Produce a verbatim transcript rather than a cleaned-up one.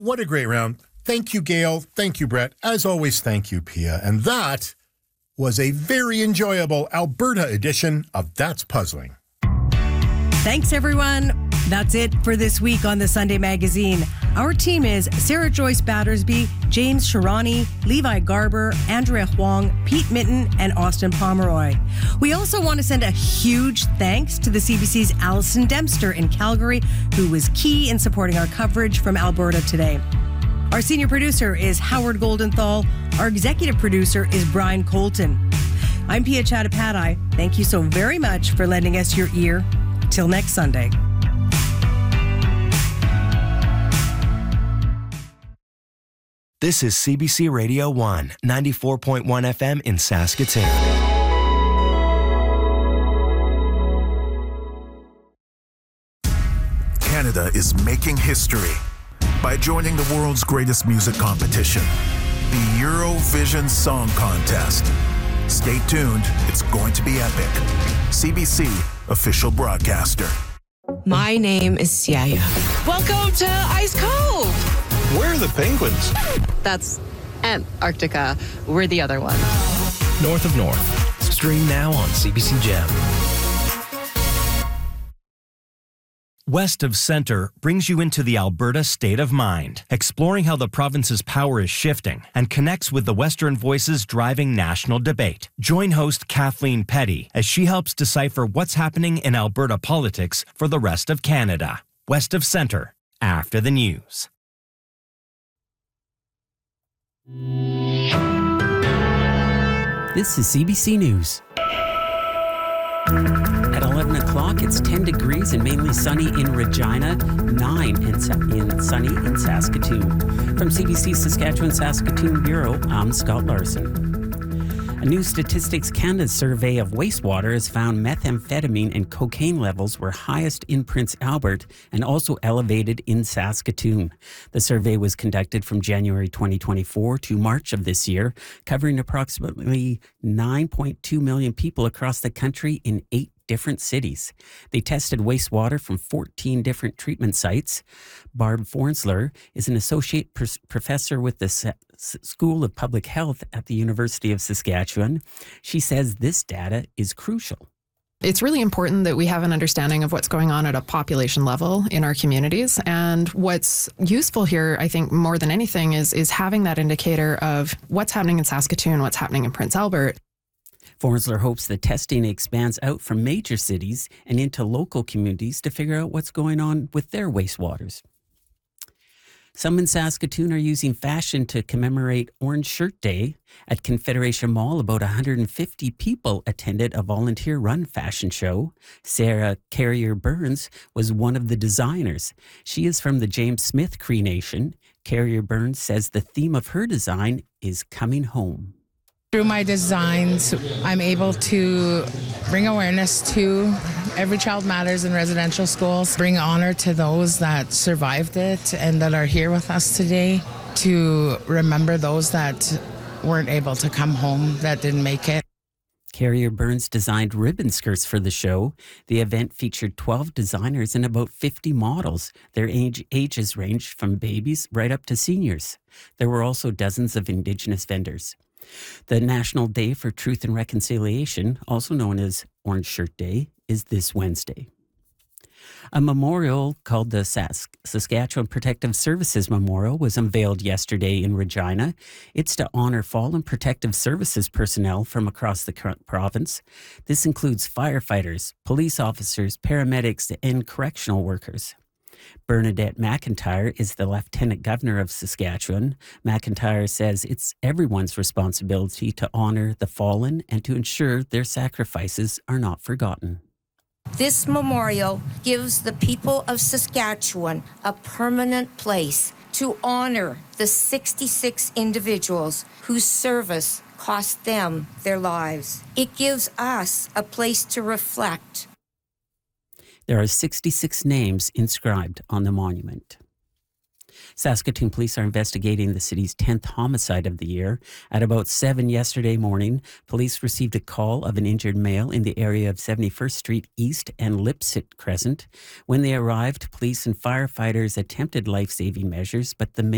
What a great round. Thank you, Gail. Thank you, Brett. As always, thank you, Pia. And that was a very enjoyable Alberta edition of That's Puzzling. Thanks, everyone. That's it for this week on the Sunday Magazine. Our team is Sarah Joyce Battersby, James Sharani, Levi Garber, Andrea Huang, Pete Mitten, and Austin Pomeroy. We also want to send a huge thanks to the C B C's Allison Dempster in Calgary, who was key in supporting our coverage from Alberta today. Our senior producer is Howard Goldenthal. Our executive producer is Brian Colton. I'm Pia Chattopadhyay. Thank you so very much for lending us your ear. Till next Sunday. This is C B C Radio one, ninety-four point one F M in Saskatoon. Canada is making history by joining the world's greatest music competition, the Eurovision Song Contest. Stay tuned, it's going to be epic. C B C, official broadcaster. My name is Siaya. Welcome to Ice Cove. Where are the penguins? That's Antarctica. We're the other one. North of North. Stream now on C B C Gem. West of Centre brings you into the Alberta state of mind, exploring how the province's power is shifting and connects with the Western voices driving national debate. Join host Kathleen Petty as she helps decipher what's happening in Alberta politics for the rest of Canada. West of Centre, after the news. This is C B C News. At eleven o'clock, it's ten degrees and mainly sunny in Regina, nine in, in sunny in Saskatoon. From C B C Saskatchewan Saskatoon Bureau, I'm Scott Larson. A new Statistics Canada survey of wastewater has found methamphetamine and cocaine levels were highest in Prince Albert and also elevated in Saskatoon. The survey was conducted from January twenty twenty-four to March of this year, covering approximately nine point two million people across the country in eight different cities. They tested wastewater from fourteen different treatment sites. Barb Fornsler is an associate pr- professor with the Sa- School of Public Health at the University of Saskatchewan. She says this data is crucial. It's really important that we have an understanding of what's going on at a population level in our communities. And what's useful here, I think, more than anything, is, is having that indicator of what's happening in Saskatoon, what's happening in Prince Albert. Fornsler hopes the testing expands out from major cities and into local communities to figure out what's going on with their wastewaters. Some in Saskatoon are using fashion to commemorate Orange Shirt Day. At Confederation Mall, about one hundred fifty people attended a volunteer-run fashion show. Sarah Carrier Burns was one of the designers. She is from the James Smith Cree Nation. Carrier Burns says the theme of her design is coming home. Through my designs, I'm able to bring awareness to Every Child Matters in residential schools, bring honor to those that survived it and that are here with us today, to remember those that weren't able to come home, that didn't make it. Carrier Burns designed ribbon skirts for the show. The event featured twelve designers and about fifty models. Their age, ages ranged from babies right up to seniors. There were also dozens of Indigenous vendors. The National Day for Truth and Reconciliation, also known as Orange Shirt Day, is this Wednesday. A memorial called the Sas- Saskatchewan Protective Services Memorial was unveiled yesterday in Regina. It's to honor fallen protective services personnel from across the province. This includes firefighters, police officers, paramedics, and correctional workers. Bernadette McIntyre is the Lieutenant Governor of Saskatchewan. McIntyre says it's everyone's responsibility to honor the fallen and to ensure their sacrifices are not forgotten. This memorial gives the people of Saskatchewan a permanent place to honor the sixty-six individuals whose service cost them their lives. It gives us a place to reflect. There are sixty-six names inscribed on the monument. Saskatoon police are investigating the city's tenth homicide of the year. At about seven yesterday morning, police received a call of an injured male in the area of seventy-first Street East and Lipsit Crescent. When they arrived, police and firefighters attempted life-saving measures, but the